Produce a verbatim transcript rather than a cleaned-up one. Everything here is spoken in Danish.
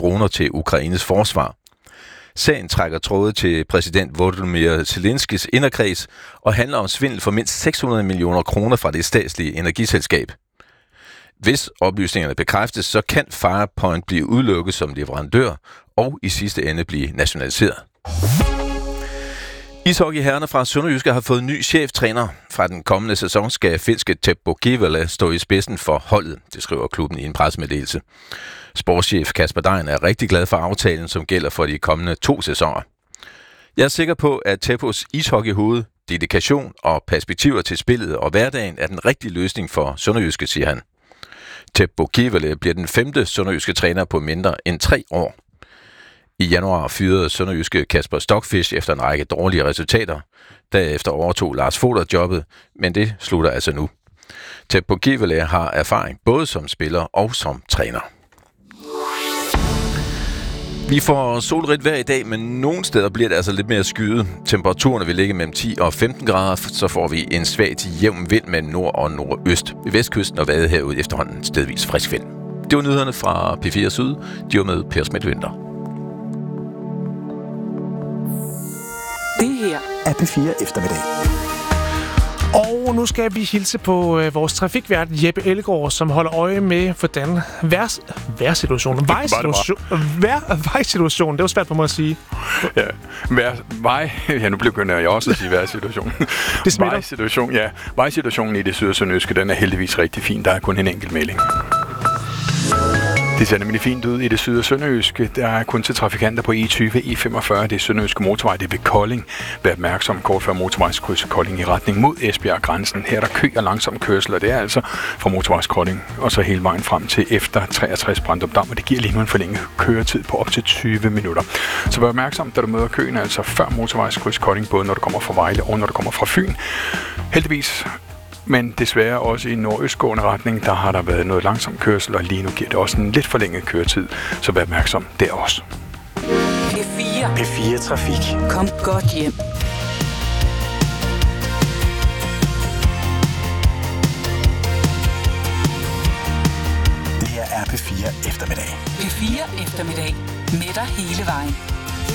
droner til Ukraines forsvar. Sagen trækker tråde til præsident Volodymyr Zelenskys inderkreds og handler om svindel for mindst seks hundrede millioner kroner fra det statslige energiselskab. Hvis oplysningerne bekræftes, så kan Firepoint blive udelukket som leverandør og i sidste ende blive nationaliseret. Ishockeyherrerne fra Sønderjyske har fået ny cheftræner. Fra den kommende sæson skal finske Teppo Kivelä stå i spidsen for holdet, det skriver klubben i en pressemeddelelse. Sportschef Kasper Dein er rigtig glad for aftalen, som gælder for de kommende to sæsoner. Jeg er sikker på, at Teppos ishockeyhoved, dedikation og perspektiver til spillet og hverdagen er den rigtige løsning for Sønderjyske, siger han. Teppo Kivelä bliver den femte sønderjyske træner på mindre end tre år. I januar fyrede sønderjyske Kasper Stockfish efter en række dårlige resultater. Derefter overtog Lars Foder jobbet, men det slutter altså nu. Teppo Kivelä har erfaring både som spiller og som træner. Vi får solrigt vejr i dag, men nogle steder bliver det altså lidt mere skyet. Temperaturerne vil ligge mellem ti og femten grader, så får vi en svag til jævn vind med nord og nordøst. Ved vestkysten og Vadehavet efterhånden stedvis frisk vind. Det var nyhederne fra P fire Syd. De var med Per Schmidt-Winther. Det her er P fire Eftermiddag. Og nu skal vi hilse på øh, vores trafikvært Jeppe Ellegaard, som holder øje med, hvordan værs, værsituationen, vejsituation, vejr, vejsituationen, det var svært for mig at sige. Ja, vejr, vej, ja, nu begynder jeg også at sige vejrsituation. Det smitter. Vejsituation, ja. Vejsituationen i det syd- og sønderjyske, den er heldigvis rigtig fin. Der er kun en enkelt melding. Det ser nemlig fint ud i det syd- og sønderjyske. Der er kun til trafikanter på E tyve, E femogfyrre, det er sønderjyske motorvej, det er ved Kolding. Vær opmærksom kort før motorvejskryds Kolding i retning mod Esbjerg-grænsen. Her er der kø og langsom kørsel, og det er altså fra motorvejskolding og så hele vejen frem til efter treogtres Brandrup Dam, og det giver lige nu en forlænget køretid på op til tyve minutter. Så vær opmærksom, da du møder køen, altså før motorvejskryds Kolding, både når du kommer fra Vejle og når du kommer fra Fyn. Heldigvis. Men desværre også i nordøstgående retning, der har der været noget langsom kørsel, og lige nu giver det også en lidt forlænget køretid. Så vær opmærksom der også. P fire. P fire Trafik. Kom godt hjem. Det her er P fire Eftermiddag. P fire Eftermiddag. Med dig hele vejen.